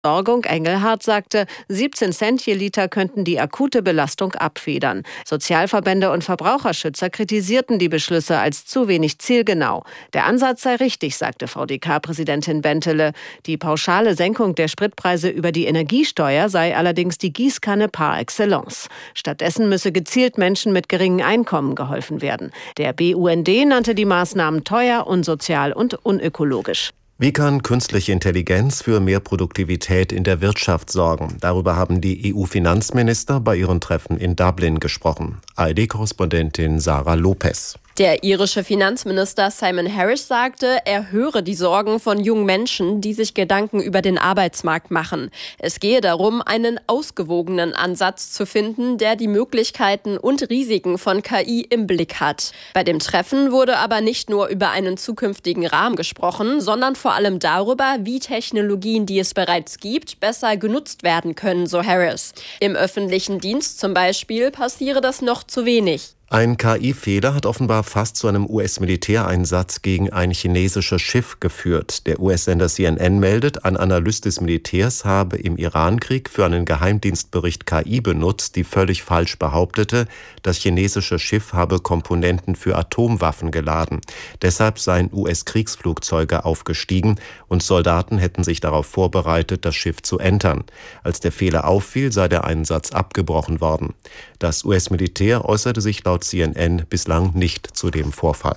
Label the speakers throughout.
Speaker 1: Versorgung Engelhardt sagte, 17 Cent je Liter könnten die akute Belastung abfedern. Sozialverbände und Verbraucherschützer kritisierten die Beschlüsse als zu wenig zielgenau. Der Ansatz sei richtig, sagte VDK-Präsidentin Bentele. Die pauschale Senkung der Spritpreise über die Energiesteuer sei allerdings die Gießkanne par excellence. Stattdessen müsse gezielt Menschen mit geringen Einkommen geholfen werden. Der BUND nannte die Maßnahmen teuer, unsozial und unökologisch.
Speaker 2: Wie kann künstliche Intelligenz für mehr Produktivität in der Wirtschaft sorgen? Darüber haben die EU-Finanzminister bei ihren Treffen in Dublin gesprochen. ARD-Korrespondentin Sarah Lopez.
Speaker 3: Der irische Finanzminister Simon Harris sagte, er höre die Sorgen von jungen Menschen, die sich Gedanken über den Arbeitsmarkt machen. Es gehe darum, einen ausgewogenen Ansatz zu finden, der die Möglichkeiten und Risiken von KI im Blick hat. Bei dem Treffen wurde aber nicht nur über einen zukünftigen Rahmen gesprochen, sondern vor allem darüber, wie Technologien, die es bereits gibt, besser genutzt werden können, so Harris. Im öffentlichen Dienst zum Beispiel passiere das noch zu wenig.
Speaker 2: Ein KI-Fehler hat offenbar fast zu einem US-Militäreinsatz gegen ein chinesisches Schiff geführt. Der US-Sender CNN meldet, ein Analyst des Militärs habe im Irankrieg für einen Geheimdienstbericht KI benutzt, die völlig falsch behauptete, das chinesische Schiff habe Komponenten für Atomwaffen geladen. Deshalb seien US-Kriegsflugzeuge aufgestiegen und Soldaten hätten sich darauf vorbereitet, das Schiff zu entern. Als der Fehler auffiel, sei der Einsatz abgebrochen worden. Das US-Militär äußerte sich laut CNN bislang nicht zu dem Vorfall.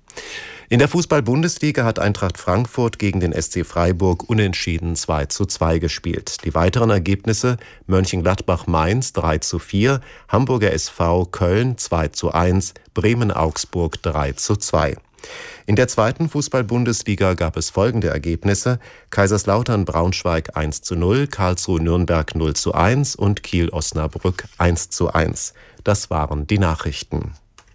Speaker 2: In der Fußball-Bundesliga hat Eintracht Frankfurt gegen den SC Freiburg unentschieden 2:2 gespielt. Die weiteren Ergebnisse: Mönchengladbach-Mainz 3:4, Hamburger SV Köln 2:1, Bremen-Augsburg 3:2. In der zweiten Fußball-Bundesliga gab es folgende Ergebnisse: Kaiserslautern-Braunschweig 1:0, Karlsruhe-Nürnberg 0:1 und Kiel-Osnabrück 1:1. Das waren die Nachrichten.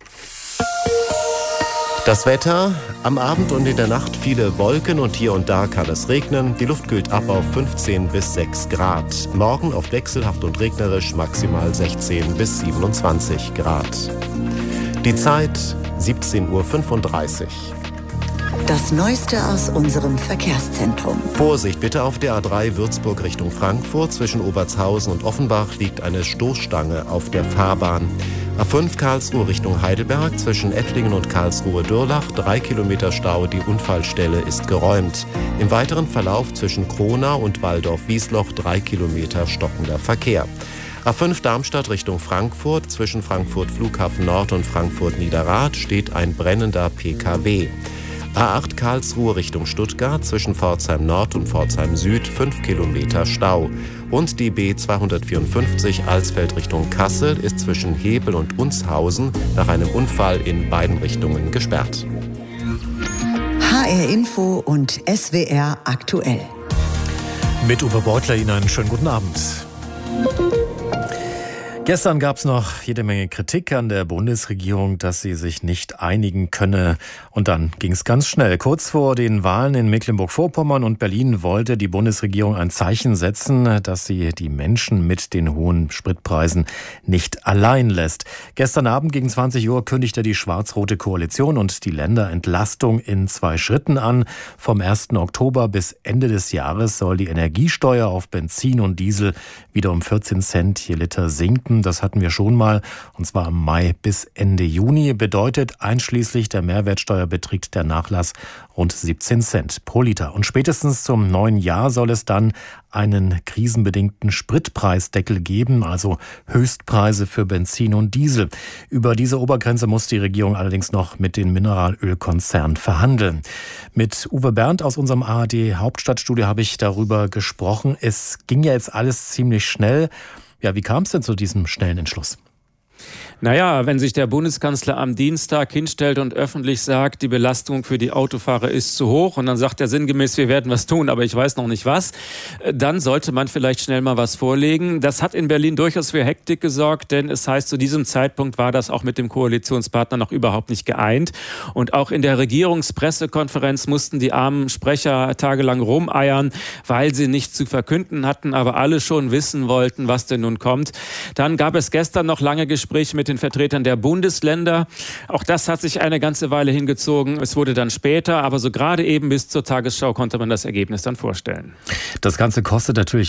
Speaker 2: Das Wetter: Am Abend und in der Nacht viele Wolken und hier und da kann es regnen. Die Luft kühlt ab auf 15 bis 6 Grad. Morgen oft wechselhaft und regnerisch, maximal 16 bis 27 Grad. Die Zeit 17:35 Uhr.
Speaker 4: Das Neueste aus unserem Verkehrszentrum.
Speaker 2: Vorsicht bitte auf der A3 Würzburg Richtung Frankfurt. Zwischen Obertshausen und Offenbach liegt eine Stoßstange auf der Fahrbahn. A5 Karlsruhe Richtung Heidelberg. Zwischen Ettlingen und Karlsruhe-Dürlach 3 Kilometer Stau. Die Unfallstelle ist geräumt. Im weiteren Verlauf zwischen Kronau und Waldorf-Wiesloch 3 Kilometer stockender Verkehr. A5 Darmstadt Richtung Frankfurt. Zwischen Frankfurt Flughafen Nord und Frankfurt Niederrad steht ein brennender PKW. A8 Karlsruhe Richtung Stuttgart, zwischen Pforzheim Nord und Pforzheim Süd 5 Kilometer Stau. Und die B254 Alsfeld Richtung Kassel ist zwischen Hebel und Unshausen nach einem Unfall in beiden Richtungen gesperrt.
Speaker 4: HR Info und SWR aktuell.
Speaker 5: Mit Uwe Beutler Ihnen einen schönen guten Abend. Gestern gab es noch jede Menge Kritik an der Bundesregierung, dass sie sich nicht einigen könne. Und dann ging es ganz schnell. Kurz vor den Wahlen in Mecklenburg-Vorpommern und Berlin wollte die Bundesregierung ein Zeichen setzen, dass sie die Menschen mit den hohen Spritpreisen nicht allein lässt. Gestern Abend gegen 20 Uhr kündigte die schwarz-rote Koalition und die Länder Entlastung in 2 Schritten an. Vom 1. Oktober bis Ende des Jahres soll die Energiesteuer auf Benzin und Diesel wieder um 14 Cent je Liter sinken. Das hatten wir schon mal, und zwar im Mai bis Ende Juni. Bedeutet, einschließlich der Mehrwertsteuer beträgt der Nachlass rund 17 Cent pro Liter. Und spätestens zum neuen Jahr soll es dann einen krisenbedingten Spritpreisdeckel geben, also Höchstpreise für Benzin und Diesel. Über diese Obergrenze muss die Regierung allerdings noch mit den Mineralölkonzernen verhandeln. Mit Uwe Berndt aus unserem ARD-Hauptstadtstudio habe ich darüber gesprochen. Es ging ja jetzt alles ziemlich schnell. Ja, wie kam es denn zu diesem schnellen Entschluss?
Speaker 6: Naja, wenn sich der Bundeskanzler am Dienstag hinstellt und öffentlich sagt, die Belastung für die Autofahrer ist zu hoch und dann sagt er sinngemäß, wir werden was tun, aber ich weiß noch nicht was, dann sollte man vielleicht schnell mal was vorlegen. Das hat in Berlin durchaus für Hektik gesorgt, denn es heißt, zu diesem Zeitpunkt war das auch mit dem Koalitionspartner noch überhaupt nicht geeint. Und auch in der Regierungspressekonferenz mussten die armen Sprecher tagelang rumeiern, weil sie nichts zu verkünden hatten, aber alle schon wissen wollten, was denn nun kommt. Dann gab es gestern noch lange Gespräche mit mit den Vertretern der Bundesländer. Auch das hat sich eine ganze Weile hingezogen. Es wurde dann später, aber so gerade eben bis zur Tagesschau konnte man das Ergebnis dann vorstellen.
Speaker 5: Das Ganze kostet natürlich